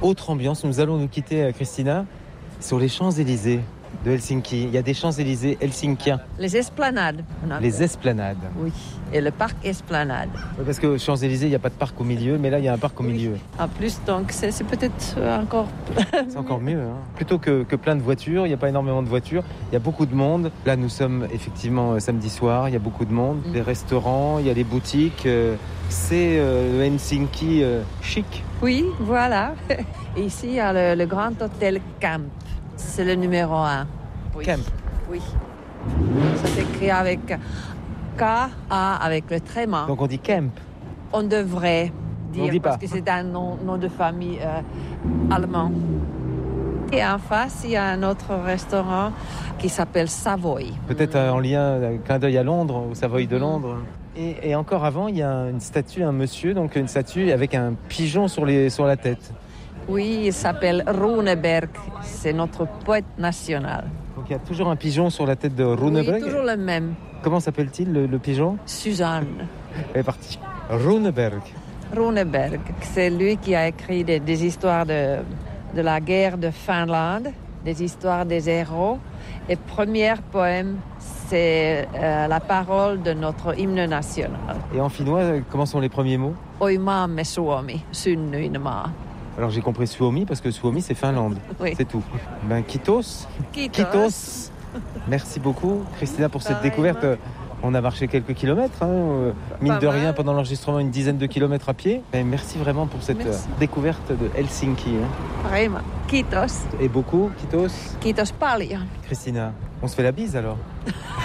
autre ambiance. Nous allons nous quitter, Christina, sur les Champs-Élysées de Helsinki. Il y a des Champs-Élysées helsinkiens. Les esplanades. Les esplanades. Oui, et le parc Esplanade. Oui, parce que aux Champs-Élysées, il n'y a pas de parc au milieu, mais là, il y a un parc au milieu. En plus, donc, c'est peut-être encore... C'est encore mieux. Hein. Plutôt que plein de voitures, il n'y a pas énormément de voitures. Il y a beaucoup de monde. Là, nous sommes effectivement samedi soir. Il y a beaucoup de monde. Des restaurants, il y a des boutiques. C'est le Helsinki chic. Oui, voilà. Et ici, il y a le grand hôtel Camp. C'est le numéro 1. Oui. Camp. Oui. Ça s'écrit avec K-A avec le tréma. Donc on dit camp. On devrait dire, on dit pas. parce que c'est un nom de famille allemand. Et en face, il y a un autre restaurant qui s'appelle Savoy. Peut-être en lien, un clin d'œil à Londres, au Savoy de Londres. Et encore avant, il y a une statue, un monsieur, donc une statue avec un pigeon sur la tête. Oui, il s'appelle Runeberg. C'est notre poète national. Donc il y a toujours un pigeon sur la tête de Runeberg. Oui, toujours le même. Comment s'appelle-t-il le pigeon? Suzanne. Elle est partie. Runeberg. Runeberg, c'est lui qui a écrit des histoires de la guerre de Finlande, des histoires des héros. Et premier poème, c'est la parole de notre hymne national. Et en finnois, comment sont les premiers mots? Oi maamme Suomi, synnyin maa. Alors j'ai compris Suomi parce que Suomi c'est Finlande, oui. C'est tout. Ben Kiitos. Kiitos. Merci beaucoup Christina pour cette découverte. On a marché quelques kilomètres, mine de rien pendant l'enregistrement une dizaine de kilomètres à pied. Et merci vraiment pour cette découverte de Helsinki. Vraiment, kiitos. Et beaucoup, kiitos. Kiitos paljon. Christina, on se fait la bise alors.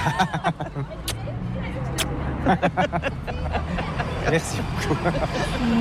Merci beaucoup.